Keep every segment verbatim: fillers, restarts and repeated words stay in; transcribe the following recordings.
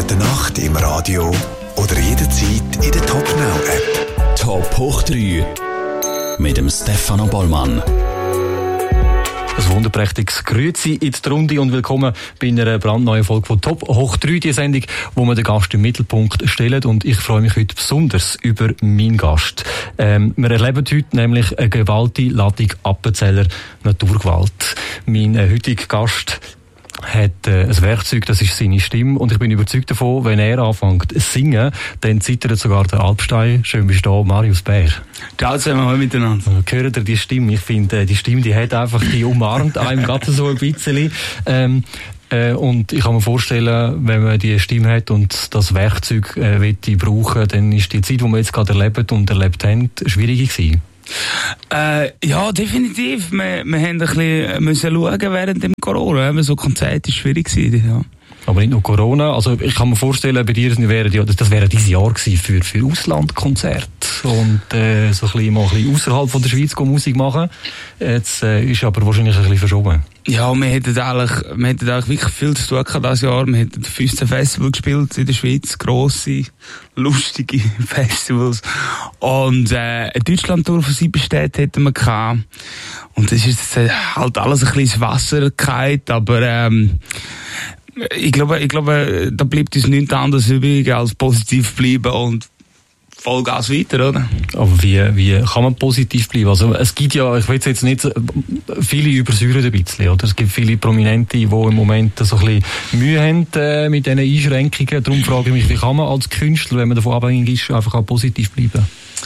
der Nacht im Radio oder jederzeit in der Top Now App. Top hoch drei mit dem Stefano Bollmann. Ein wunderprächtiges Grüezi in die Runde und willkommen bei einer brandneuen Folge von Top hoch drei, die Sendung, wo wir den Gast im Mittelpunkt stellen. Und ich freue mich heute besonders über meinen Gast. Ähm, wir erleben heute nämlich eine gewaltige Ladung Appenzeller Naturgewalt. Mein äh, heutiger Gast hat äh, ein Werkzeug, das ist seine Stimme, und ich bin überzeugt davon, wenn er anfängt zu singen, dann zittert sogar der Alpstein. Schön bist du da, Marius Bär. Ciao zusammen, hallo miteinander. Hört ihr die Stimme? Ich finde, die Stimme, die hat einfach, die umarmt einem gerade so ein bisschen. Ähm, äh, und ich kann mir vorstellen, wenn man die Stimme hat und das Werkzeug äh, will die brauchen, dann ist die Zeit, die wir jetzt gerade erlebt und erlebt haben, schwierig gewesen. Äh, ja, definitiv. Wir, wir haben ein bisschen müssen schauen während dem Corona. So Konzert ist schwierig gewesen, ja. Aber nicht nur Corona. Also ich kann mir vorstellen, bei dir wäre ja, das wäre dieses Jahr gewesen für, für Auslandkonzerte. Und äh, so ein bisschen, mal ein bisschen außerhalb von der Schweiz Musik machen. Jetzt äh, ist aber wahrscheinlich ein bisschen verschoben. Ja, wir hätten eigentlich, wir hätten eigentlich wirklich viel zu tun gehabt dieses Jahr. Wir hätten fünfzehn Festivals gespielt in der Schweiz. Grosse, lustige Festivals. Und äh, eine Deutschland-Tour von sieben Städten hätten wir gehabt. Und das ist jetzt halt alles ein bisschen ins Wasser gefallen. Aber ähm, ich glaube, ich glaube, da bleibt uns nichts anderes übrig, als positiv bleiben und Vollgas weiter, oder? Aber wie, wie kann man positiv bleiben? Also, es gibt ja, ich weiß jetzt nicht, viele übersäuern ein bisschen, oder? Es gibt viele Prominente, die im Moment so ein bisschen Mühe haben äh, mit diesen Einschränkungen. Darum frage ich mich, wie kann man als Künstler, wenn man davon abhängig ist, einfach auch positiv bleiben?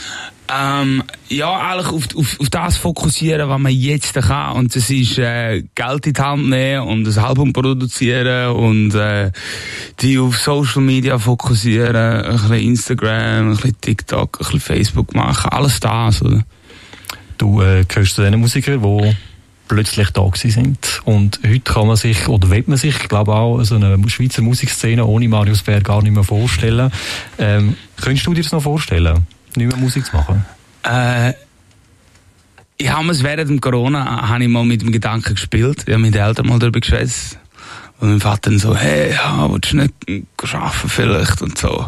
Ähm, ja, eigentlich auf, auf, auf das fokussieren, was man jetzt kann. Und das ist äh, Geld in die Hand nehmen und ein Album produzieren und äh, die auf Social Media fokussieren, ein bisschen Instagram, ein bisschen TikTok, ein bisschen Facebook machen, alles das, oder? Du äh, gehörst zu den Musikern, die plötzlich da gewesen sind. Und heute kann man sich, oder will man sich, ich glaube auch, so eine Schweizer Musikszene ohne Marius Bär gar nicht mehr vorstellen. Ähm, könntest du dir das noch vorstellen? Nicht mehr Musik zu machen? Äh, ich habe es während dem Corona habe ich mal mit dem Gedanken gespielt. Ich habe mit den Eltern mal darüber geschwätzt. Und mein Vater dann so, hey, ja, willst du nicht arbeiten vielleicht und so.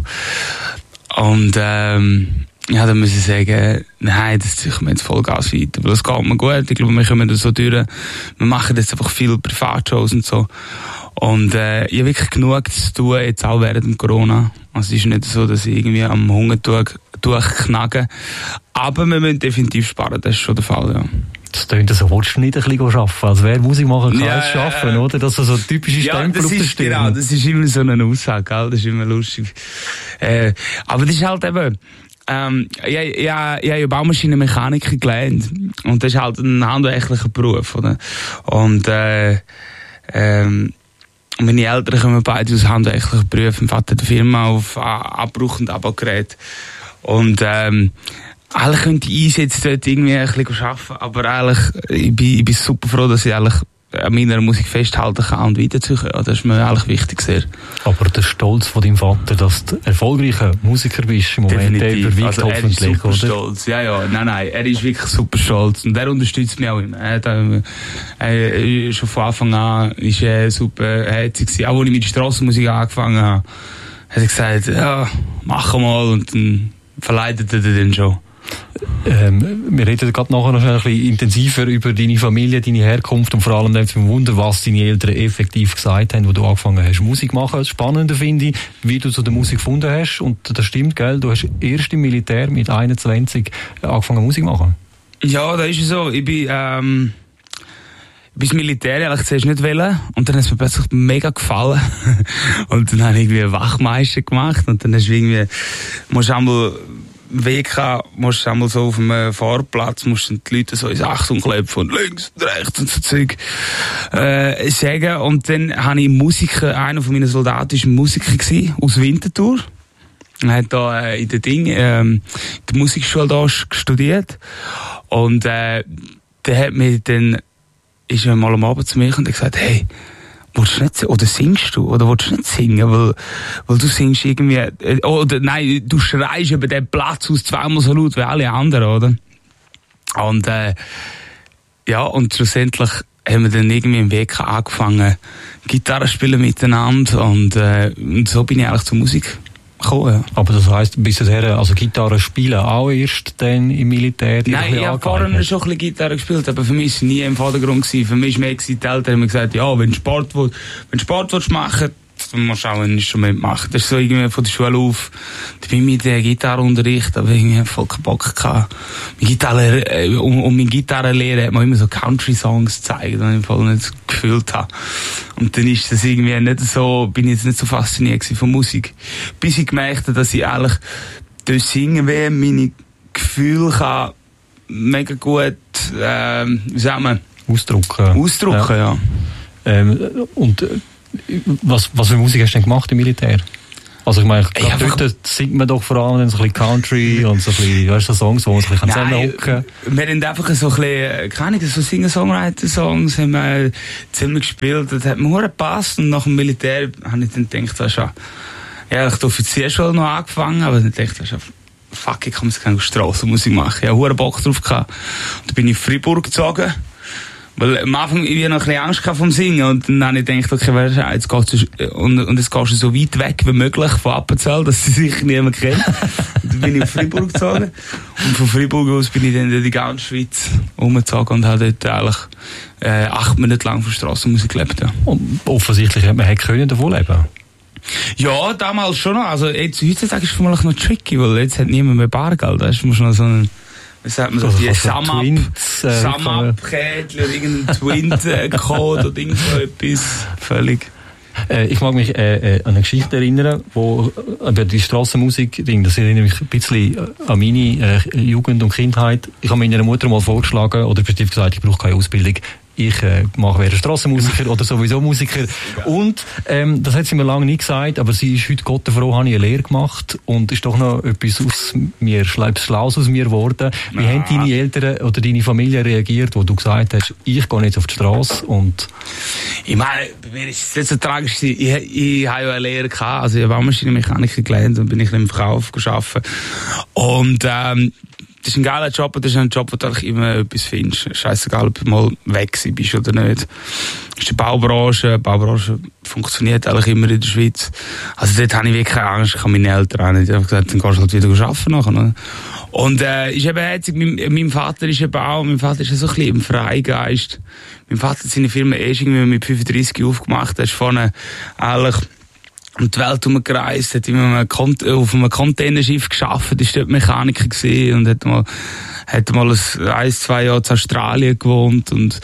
Und ähm, ja, dann muss ich sagen, nein, das ziehe ich mir jetzt Vollgas weiter. Weil es geht mir gut. Ich glaube, wir kommen da so durch. Wir machen jetzt einfach viele Privatshows und so. Und äh, ich habe wirklich genug zu tun, jetzt auch während dem Corona. Also es ist nicht so, dass ich irgendwie am Hunger durchknage. Aber wir müssen definitiv sparen, das ist schon der Fall, ja. Das klingt so, willst du nicht ein bisschen arbeiten? Also wer Musik machen kann, ja, es schaffen, äh, oder? Das ist so ein typisches ja, Stempel auf der Stimme. Genau, das ist immer so eine Aussage, gell? Das ist immer lustig. Äh, aber das ist halt eben, ähm, ja, ja, ich habe ja Baumaschinenmechaniker gelernt. Und das ist halt ein handwerklicher Beruf, oder? Und, äh, ähm, meine Eltern kommen beide aus handwerklichen Berufen. Mein Vater hat eine Firma auf Abbruch- und Abbaugerät. Und, ähm, eigentlich könnte ich jetzt dort irgendwie ein bisschen arbeiten, aber eigentlich, ich bin, ich bin super froh, dass ich eigentlich an meiner Musik festhalten kann und weiterziehen kann. Das ist mir eigentlich wichtig sehr. Aber der Stolz von deinem Vater, dass du erfolgreicher Musiker bist im Moment, der überwiegt also hoffentlich, er ist super oder? Stolz. Ja, ja, nein, nein, er ist wirklich super stolz und er unterstützt mich auch immer. Er, er, er schon von Anfang an ist er super herzig gewesen. Auch als ich mit der Strassenmusik angefangen habe, hat er gesagt, ja, mach mal, und dann verleitet er den schon. Ähm, wir reden gerade nachher noch ein bisschen intensiver über deine Familie, deine Herkunft und vor allem nimmt es mich Wunder, was deine Eltern effektiv gesagt haben, wo du angefangen hast, Musik zu machen. Das Spannende finde ich, wie du zu der Musik gefunden hast, und das stimmt, gell? Du hast erst im Militär mit einundzwanzig angefangen Musik zu machen. Ja, das ist so. Ich bin, ähm, bis Militär ehrlich zuerst nicht wollen, und dann hat es mir plötzlich mega gefallen. Und dann habe ich irgendwie einen Wachmeister gemacht, und dann hast du irgendwie, musst du einmal W K, musst du einmal so auf dem Fahrplatz, musst du die Leute so ins Achtung kleben von links und rechts und so Zeug, äh, sagen. Und dann habe ich Musiker, einer von meinen Soldaten war Musiker gewesen, aus Winterthur. Er hat da äh, in der Ding, ähm, die Musikschule da studiert. Und, äh, der hat mir dann, ist er mal am Abend zu mir und hat gesagt, hey, willst du nicht, oder singst du, oder willst du nicht singen, weil, weil du singst irgendwie, äh, oder nein, du schreist über den Platz aus zweimal so laut wie alle anderen, oder? Und, äh, ja, und schlussendlich haben wir dann irgendwie im Weg angefangen, Gitarre zu spielen miteinander und, äh, und so bin ich eigentlich zur Musik gekommen. Ja. Aber das heisst, bis dahin, also Gitarre spielen auch erst dann im Militär? Nein, ich habe vorher schon ein bisschen Gitarre gespielt, aber für mich war es nie im Vordergrund gewesen. Für mich war mehr, die Eltern haben mir gesagt, ja, wenn du Sport, will, wenn du Sport willst machen, dann musst du auch ein Instrument machen. Das ist so irgendwie von der Schule auf. Da bin ich mit dem Gitarrenunterricht, aber irgendwie voll keinen Bock gehabt. Mit Gitarre, äh, um, um meine Gitarrenlehre hat man immer so Country-Songs gezeigt, die ich voll nicht gefühlt habe. Und dann ist das irgendwie nicht so, bin ich jetzt nicht so fasziniert von Musik. Bis ich gemerkt habe, dass ich eigentlich durch Singen wie meine Gefühle kann mega gut, äh, wie sagt man? Ausdrücken. Ausdrücken, ja. ja. Ähm, und, Was, was für Musik hast du denn gemacht im Militär? Also ich meine, gerade ja, dort singt man doch vor allem so ein bisschen Country und so ein bisschen, weißt du, so Songs, wo man sich ein bisschen zusammenhocken. Wir haben einfach so ein bisschen, keine Ahnung, so Singer-Songwriter-Songs haben wir zusammen gespielt. Das hat mir sehr gepasst und nach dem Militär habe ich dann gedacht, weißt du, ja, ich habe die Offizierschule noch angefangen, aber dann dachte ich, fuck, ich kann jetzt keine Strassenmusik machen. Ich habe sehr Bock drauf gehabt. Und dann bin ich in Freiburg gezogen. Weil am Anfang ich noch ein bisschen Angst vom Singen und dann habe ich gedacht, okay, jetzt gehst du, und, und jetzt gehst du so weit weg wie möglich von Appenzell, dass sie sich niemand kennt. Und dann bin ich in Freiburg gezogen und von Freiburg aus bin ich dann in die ganze Schweiz umgezogen und habe dort eigentlich äh, acht Monate lang von Strassenmusik gelebt. Ja. Und offensichtlich hat man können davon leben. Ja, damals schon noch. Also jetzt, heutzutage ist es vielleicht noch tricky, weil jetzt hat niemand mehr Bargeld. Da muss noch so ein wie sagt man so, also die Sum-Up-Kädchen oder irgendein Twin-Code oder irgend so etwas. Völlig. Äh, ich mag mich äh, an eine Geschichte erinnern, wo äh, die Strassenmusik, das erinnert mich ein bisschen an meine äh, Jugend und Kindheit. Ich habe meiner Mutter mal vorgeschlagen, oder bestimmt gesagt, ich brauche keine Ausbildung. Ich äh, mache wäre Strassenmusiker oder sowieso Musiker. Ja. Und ähm, das hat sie mir lange nie gesagt, aber sie ist heute Gott froh, habe ich eine Lehre gemacht und ist doch noch etwas aus mir, Schlaus aus mir geworden. Wie ja. haben deine Eltern oder deine Familie reagiert, wo du gesagt hast, ich gehe jetzt auf die Straße und... Ich meine, bei mir ist es nicht so tragisch. Ich, ich, ich habe ja eine Lehre gehabt, also ich habe Waschmaschinenmechaniker gelernt und bin ich im Verkauf gearbeitet. Und ähm, das ist ein geiler Job und das ist ein Job, wo du eigentlich immer etwas findest. Scheißegal, ob du mal weg bist oder nicht. Das ist die Baubranche. Die Baubranche funktioniert eigentlich immer in der Schweiz. Also dort habe ich wirklich keine Angst. Ich habe meine Eltern auch nicht. Ich habe gesagt, dann gehst du halt wieder arbeiten nachher. Und äh, ist eben herzig, mein, mein Vater ist eben auch, mein Vater ist so ein bisschen im Freigeist. Mein Vater hat seine Firma erst irgendwie mit fünfunddreissig aufgemacht. Er ist vorne eigentlich um die Welt herumgereist, hat immer auf einem Containerschiff gearbeitet, ist dort Mechaniker gewesen und hat mal, hat mal ein, ein, zwei Jahre in Australien gewohnt und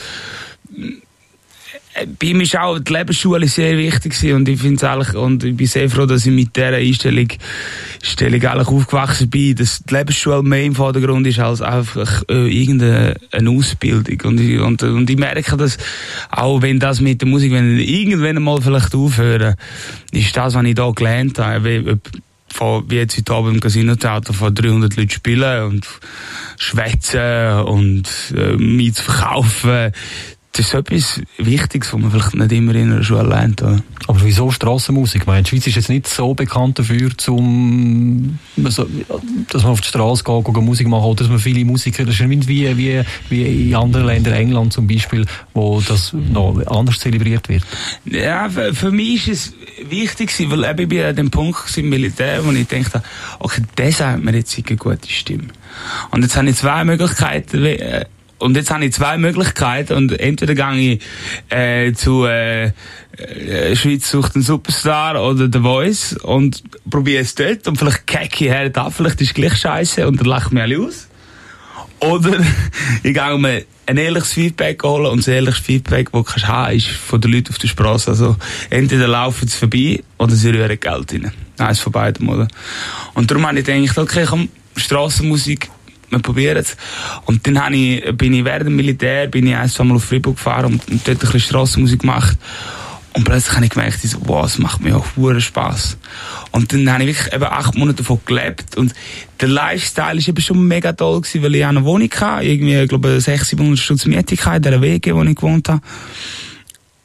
bei ihm ist auch die Lebensschule sehr wichtig gewesen und ich finde es eigentlich, und ich bin sehr froh, dass ich mit dieser Einstellung, Einstellung eigentlich aufgewachsen bin, dass die Lebensschule mehr im Vordergrund ist als einfach äh, irgendeine eine Ausbildung und ich, und, und ich merke, dass auch wenn das mit der Musik, wenn ich irgendwann mal vielleicht aufhören, ist das, was ich da gelernt habe, wie, von, wie jetzt heute Abend im Casino-Theater von dreihundert Leuten spielen und schwätzen und äh, mich zu verkaufen. Das ist so etwas Wichtiges, was man vielleicht nicht immer in einer Schule lernt. Oder? Aber wieso Strassenmusik? Ich meine, die Schweiz ist jetzt nicht so bekannt dafür, zum, also, dass man auf die Straße geht, geht Musik machen, oder dass man viele Musiker, das ist nicht wie, wie, wie in anderen Ländern, England zum Beispiel, wo das noch anders zelebriert wird. Ja, für, für mich ist es wichtig, weil ich bin an dem Punkt im Militär, wo ich dachte, okay, das hat mir jetzt eine gute Stimme. Und jetzt habe ich zwei Möglichkeiten, Und jetzt habe ich zwei Möglichkeiten und entweder gehe ich äh, zu äh, äh, Schweiz sucht einen Superstar oder The Voice und probiere es dort und vielleicht kacke ich her da, vielleicht ist es gleich scheiße und dann lache ich mich alle aus. Oder ich gehe mir ein ehrliches Feedback holen und das ehrliches Feedback, das du kannst haben, ist von den Leuten auf der Straße. Also entweder laufen sie vorbei oder sie rühren Geld rein. Eins von beidem, oder? Und darum habe ich gedacht, okay, komm, Strassenmusik, wir probieren es. Und dann habe ich, bin ich während dem Militär, bin ich ein, zwei Mal auf Freiburg gefahren und, und dort ein bisschen Strassenmusik gemacht. Und plötzlich habe ich gemerkt, so, wow, es macht mir auch verdammt Spass. Und dann habe ich wirklich eben acht Monate davon gelebt. Und der Lifestyle ist eben schon mega toll gewesen, weil ich eine Wohnung hatte, irgendwie, ich glaube, sechshundert, siebenhundert Stutz Miete in dieser Wege, wo ich gewohnt habe.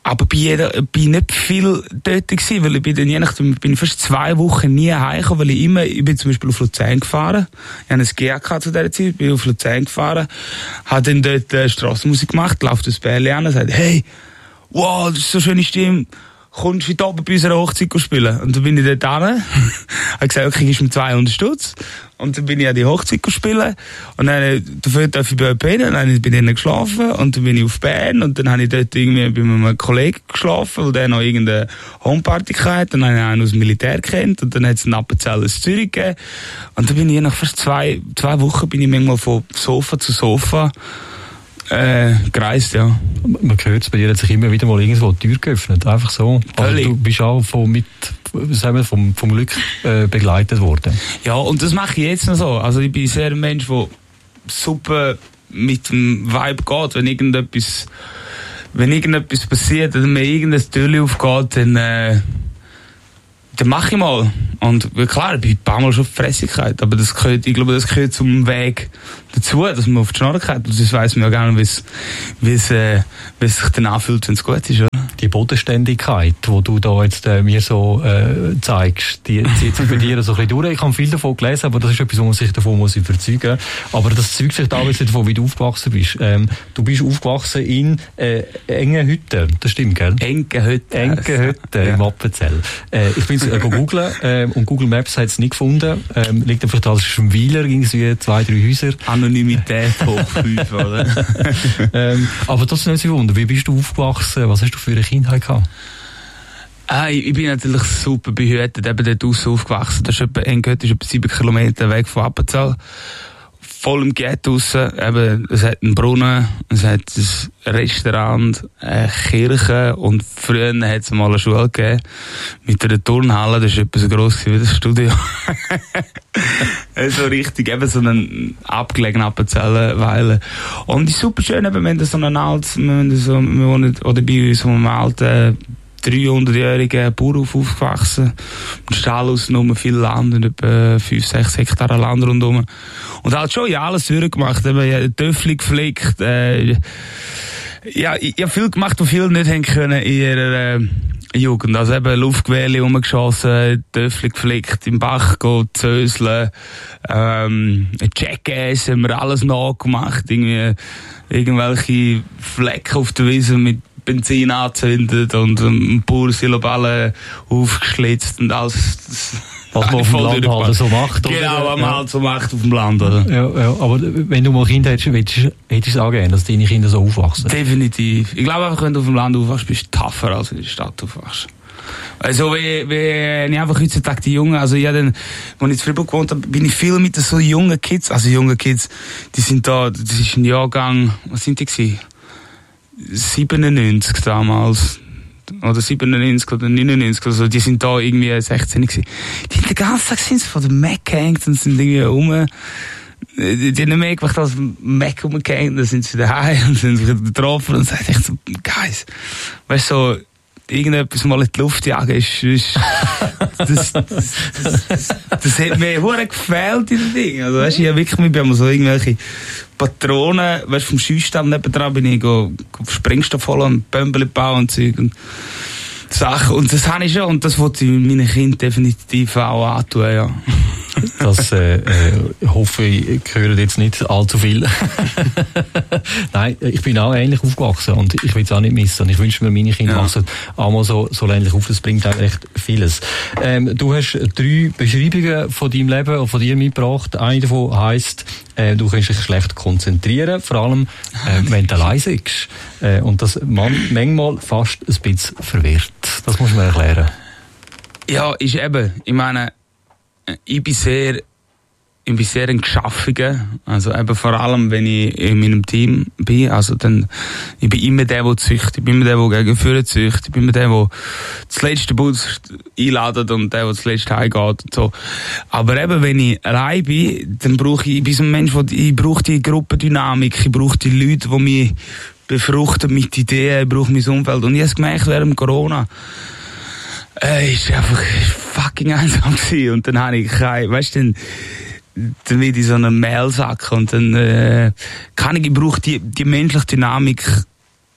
aber bin, jeder, bin nicht viel dort gewesen, weil ich bin dann je nachdem, bin fast zwei Wochen nie heimgekommen, weil ich immer, ich bin zum Beispiel auf Luzern gefahren, ich hatte ein G A zu dieser Zeit, bin auf Luzern gefahren, habe dann dort äh, Strassenmusik gemacht, laufe das Bärli an und sagt, hey, wow, das ist so eine schöne Stimme, kommst du heute Abend bei unserer Hochzeit spielen? Und dann bin ich dort hin, habe gesagt, okay, gibst mir zweihundert Stutz. Und dann bin ich an die Hochzeit spielen. Und dann, dafür darf ich bei jemandem pennen. Dann habe ich bei denen geschlafen. Und dann bin ich auf Bern. Und dann habe ich dort irgendwie bei einem Kollegen geschlafen, weil der noch irgendeine Homeparty hatte. Dann habe ich einen aus dem Militär kennt. Und dann hat es einen Appenzell in Zürich gegeben. Und dann bin ich nach fast zwei, zwei Wochen bin ich manchmal von Sofa zu Sofa Äh, gereist, ja. Man hört es, bei dir hat sich immer wieder mal irgendwo die Tür geöffnet, einfach so. Also du bist auch von, mit, sagen wir, vom, vom Glück äh, begleitet worden. Ja, und das mache ich jetzt noch so. Also ich bin sehr ein Mensch, der super mit dem Vibe geht. Wenn irgendetwas, wenn irgendetwas passiert, wenn mir irgendein Türchen aufgeht, dann, äh, dann mache ich mal. Und klar, ich bin ein paar Mal schon auf die Fresse gefallen, aber das gehört, ich glaube, das gehört zum Weg dazu, dass man auf die Schnarre geht. Und das weiss man ja gerne, wie es, wie es, äh, wie es sich dann anfühlt, wenn es gut ist, oder? Die Bodenständigkeit, die du da jetzt äh, mir so äh, zeigst, die zieht sich bei dir so ein bisschen durch. Ich habe viel davon gelesen, aber das ist etwas, wo man sich davon muss überzeugen. Aber das zeugt sich damals nicht davon, wie du aufgewachsen bist. Ähm, du bist aufgewachsen in äh, Engenhütten, das stimmt, gell? Engenhütten. Engenhütten ja. im Appenzell. Äh, ich bin äh, googeln äh, und Google Maps hat es nicht gefunden. Ähm, liegt einfach da, es ist ein Weiler, irgendwie zwei, drei Häuser. Anonymität hoch fünf, oder? ähm, aber trotzdem nicht so wunder, wie bist du aufgewachsen? Was hast du für eine Kindheit gehabt? Ah, ich, ich bin natürlich super behütet, eben dort draussen aufgewachsen. Das ist etwa, Engenhütten ist etwa sieben Kilometer weg von Appenzell. Voll im Ghetto draussen. Eben, es hat einen Brunnen, es hat ein Restaurant, eine Kirche und früher hat es mal eine Schule gegeben mit einer Turnhalle, das ist etwa so gross wie das Studio. So richtig, eben so einen abgelegenen Appenzellenweiler. Und es ist super schön, eben, wenn da so ein altes, wenn so, wir wohnen, oder bei uns so einem alten dreihundertjährigen Bauernhof aufgewachsen. Im Stall aussen viel Land und etwa fünf, sechs Hektar Land rundherum. Und halt schon, ja, alles durchgemacht. Eben, ja, Töffel geflickt, äh, ja, ich, ich habe viel gemacht, was viele nicht haben können in ihrer, äh, Jugend. Also eben Luftgewehre rumgeschossen, Töffel geflickt, im Bach gehen, zöseln, ähm, Jackass haben wir alles nachgemacht, irgendwie, irgendwelche Flecken auf der Wiese mit Benzin angezündet und ein paar Siloballen aufgeschlitzt und alles. Was man auf dem Land halt so macht, oder? Genau, was man ja. halt so macht auf dem Land, oder? Ja, ja, aber wenn du mal Kinder hättest, hättest, hättest du es angehen, dass deine Kinder so aufwachsen? Definitiv. Ich glaube einfach, wenn du auf dem Land aufwachst, bist du tougher, als in der Stadt aufwachst. Also, wie, wie, ich einfach heutzutage die Jungen, also, ja, dann, als ich in Freiburg gewohnt habe, bin ich viel mit so jungen Kids, also, junge Kids, die sind da, das ist ein Jahrgang, was sind die gewesen? siebenundneunzig damals. Oder siebenundneunzig oder neunundneunzig, also die sind da irgendwie sechzehn gewesen. Die haben den ganzen Tag sind sie von der Mac gehängt und sind irgendwie rum. Die, die haben nicht mehr gemacht als Mac rumgehängt, dann sind sie daheim und sind sich getroffen und sagen echt so, Guys, weißt du, so, irgendetwas mal in die Luft jagen ist, ist das, das, das, das, das hat mir hure gefehlt in den Dingen. Also, weißt du, ich hab wirklich, ich bin mal so irgendwelche Patronen, weißt du, vom Schießstand nebendran bin ich go, go Sprengstoff holen und Bömbel bauen und Zeug und Sachen. Und das habe ich schon und das wollte ich meinen Kindern definitiv auch antun, ja. Das äh, äh, hoffe ich, hören jetzt nicht allzu viel. Nein, ich bin auch ähnlich aufgewachsen und ich will es auch nicht missen. Ich wünsche mir, meine Kinder ja. wachsen auch mal so, so ähnlich auf. Das bringt auch echt vieles. Ähm, du hast drei Beschreibungen von deinem Leben und von dir mitgebracht. Eine davon heisst, äh, du kannst dich schlecht konzentrieren, vor allem äh, wenn du allein sitzt. Äh, und das man, manchmal fast ein bisschen verwirrt. Das musst du mir erklären. Ja, ist eben, ich meine, ich bin sehr, ich bin sehr ein Geschaffiger. Also eben vor allem, wenn ich in meinem Team bin. Also dann, ich bin immer der, der züchtet. Ich bin immer der, der gegen Führer züchtet. Ich bin immer der, der das letzte Bus einladet und der, der das letzte heimgeht und so. Aber eben, wenn ich allein bin, dann brauche ich, ich bin so ein Mensch, der, ich brauche die Gruppendynamik. Ich brauche die Leute, die mich befruchten mit Ideen. Ich brauche mein Umfeld. Und ich habe es gemerkt während Corona. Äh, ich war einfach fucking einsam gewesen. Und dann habe ich kein, weißt du, dann, dann bin ich so einen Mailsack und dann, äh, kann ich, ich brauche die, die menschliche Dynamik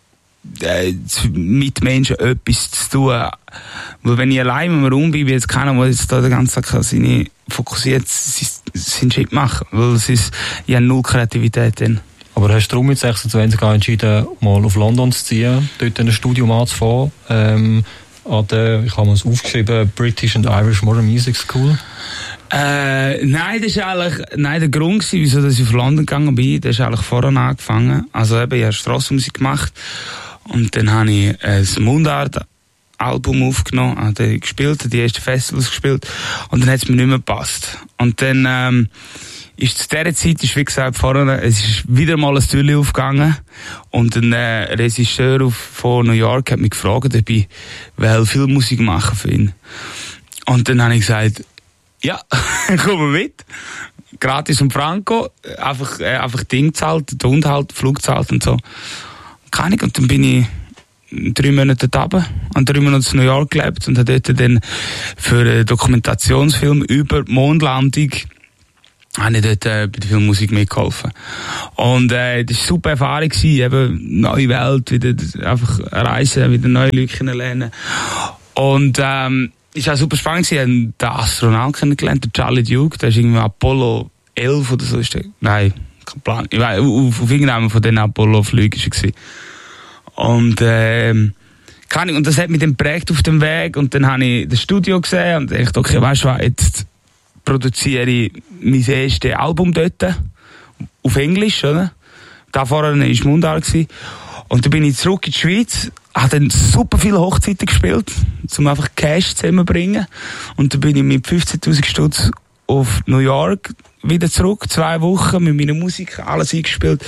äh, mit Menschen etwas zu tun. Weil wenn ich allein im Raum bin, wie jetzt keiner, der jetzt da den ganzen Tag seine fokussiert seinen Shit machen. Weil es ist, ich habe null Kreativität drin. Aber hast du darum mit sechsundzwanzig entschieden, mal auf London zu ziehen, dort ein Studium anzufangen, ähm, an der, ich habe es aufgeschrieben, British and Irish Modern Music School? Äh, nein, das ist eigentlich, nein, der Grund gewesen, wieso dass ich auf London gegangen bin, das ist eigentlich vorher angefangen. Also eben, ich habe Strassenmusik gemacht und dann habe ich ein Mundart-Album aufgenommen, habe gespielt, die ersten Festivals gespielt und dann hat es mir nicht mehr gepasst. Und dann, ähm, ist zu dieser Zeit, ist wie gesagt vorher, es ist wieder mal ein Türchen aufgegangen und ein äh, Regisseur von New York hat mich gefragt, ob ich will Filmmusik machen für ihn. Und dann habe ich gesagt, ja, komm mit. Gratis und Franco, einfach, äh, einfach Ding zahlt, der Unterhalt, Flug zahlt und so. Keine Ahnung, und dann bin ich drei Monate dort runter, und drei Monate in New York gelebt und habe dort dann für einen Dokumentationsfilm über die Mondlandung habe ich dort äh, bei der Filmmusik mitgeholfen. Und äh, das war eine super Erfahrung gewesen, eben neue Welt, wieder einfach reisen, wieder neue Leute kennenlernen. Und ähm, es war auch super spannend gewesen, ich habe den Astronaut kennengelernt, den Charlie Duke, der ist irgendwie Apollo elf oder so, ist der, nein, kein Plan, ich weiß, auf, auf irgendeinem von diesen Apollo-Flügen war er. Und ähm, kann ich, und das hat mich dann geprägt auf dem Weg, und dann habe ich das Studio gesehen und dachte, okay, weißt du was, jetzt produziere ich mein erstes Album dort, auf Englisch, oder? Da vorher war Mundart. Und dann bin ich zurück in die Schweiz, habe dann super viele Hochzeiten gespielt, um einfach Cash zusammenzubringen. Und dann bin ich mit fünfzehntausend Stutz auf New York wieder zurück, zwei Wochen mit meiner Musik, alles eingespielt,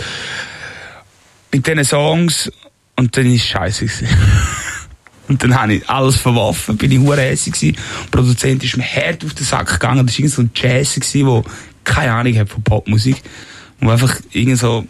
mit diesen Songs, und dann war es scheisse. Und dann habe ich alles verworfen, bin ich hure hässig gewesen. Der Produzent ist mir hart auf den Sack gegangen. Das war irgend so ein Jazz, der keine Ahnung hat von Popmusik. Und einfach irgend so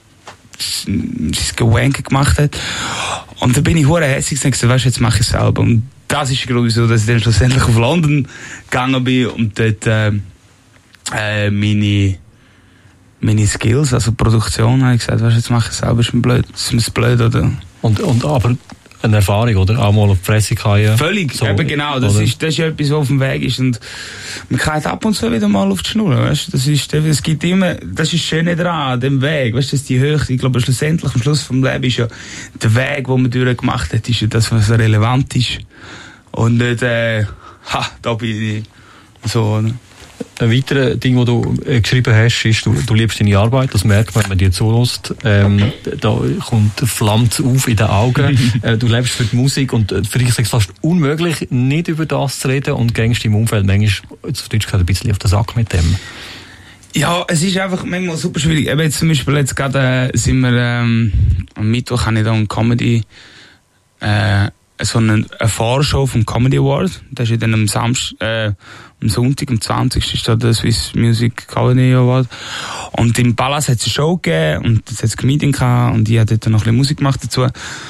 sein Gewanke gemacht hat. Und dann bin ich hure hässig und gesagt, weißt du, jetzt mache ich es selber. Und das ist der Grund, wieso dass ich dann schlussendlich auf London gegangen bin und dort äh, äh, meine, meine Skills, also Produktion, habe ich gesagt, weißt du, jetzt mache ich es selber, ist mir blöd, ist mir blöd, oder? Und, und aber eine Erfahrung, oder? Auch mal auf die Fresse fallen. Völlig, so, eben genau. Das ist, das ist etwas, was auf dem Weg ist. Und man kann ab und zu wieder mal auf die Schnur, weißt du? Das ist, es gibt immer, das ist das Schöne dran, an dem Weg, weißt du, das ist die Höhe. Ich glaube, schlussendlich, am Schluss vom Leben ist ja der Weg, den man durchgemacht hat, ist ja das, was relevant ist. Und nicht, äh, ha, da bin ich so, oder? Ein weiteres Ding, das du äh, geschrieben hast, ist, du, du liebst deine Arbeit, das merkt man, wenn man dir zuhört. Ähm, da kommt Flammt auf in den Augen. äh, du lebst für die Musik und äh, für dich ist es fast unmöglich, nicht über das zu reden, und gängst im Umfeld manchmal, jetzt auf Deutsch gesagt, ein bisschen auf den Sack mit dem. Ja, es ist einfach manchmal super schwierig. Eben jetzt zum Beispiel, jetzt gerade äh, sind wir, ähm, am Mittwoch habe ich da eine Comedy, äh, so eine, eine Vorshow vom Comedy Award. Das ist ja dann am Samstag, äh, am Sonntag, am zwanzigsten ist da der Swiss Music Comedy Award. Und im Palace hat es eine Show gegeben, und es hat ein Comedian gehabt, und ich habe dort noch ein bisschen Musik gemacht dazu.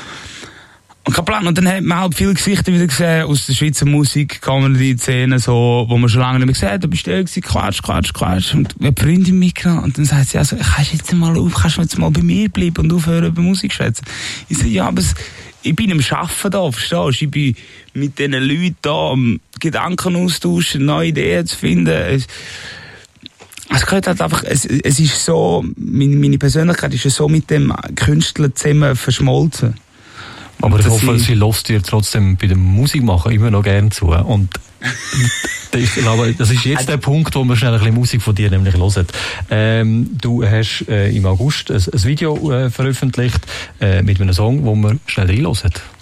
Und kein Plan. Und dann hat man halt viele Gesichter wieder gesehen aus der Schweizer Musik, Comedy-Szene, so, wo man schon lange nicht mehr gesehen hat. Da bist du gewesen, Quatsch, Quatsch, Quatsch. Und eine Freundin mitgenommen, und dann sagt sie, also, kannst du jetzt mal auf, kannst du jetzt mal bei mir bleiben und aufhören, über Musik zu schwätzen? Ich sage, ja, aber es, ich bin am Arbeiten da, verstehst du? Ich bin mit diesen Leuten da, um Gedanken austauschen, neue Ideen zu finden. Es, es gehört halt einfach, es, es ist so, meine, meine Persönlichkeit ist ja so mit dem Künstler zusammen verschmolzen. Aber ich hoffe, ich... sie lässt dir trotzdem bei dem Musikmachen immer noch gerne zu. Und das ist, glaube, das ist jetzt der Punkt, wo wir schnell ein bisschen Musik von dir nämlich hören. Ähm, du hast äh, im August ein, ein Video äh, veröffentlicht äh, mit einem Song, wo wir schnell reinhören.